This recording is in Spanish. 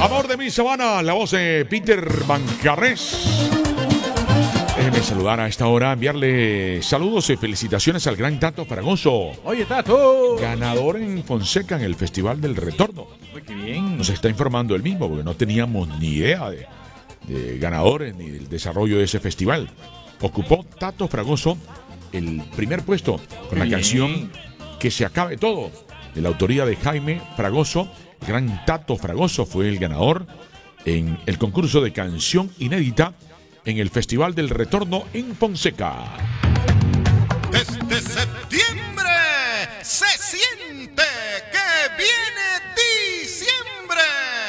Amor de mi sabana, la voz de Peter Bancarrés. Déjeme saludar a esta hora, enviarle saludos y felicitaciones al gran Tato Fragoso. Oye, Tato. Ganador en Fonseca en el Festival del Retorno. Uy, qué bien. Nos está informando él mismo porque no teníamos ni idea de ganadores ni del desarrollo de ese festival. Ocupó Tato Fragoso el primer puesto con la canción Que se acabe todo, de la autoría de Jaime Fragoso. El gran Tato Fragoso fue el ganador en el concurso de canción inédita en el Festival del Retorno en Fonseca.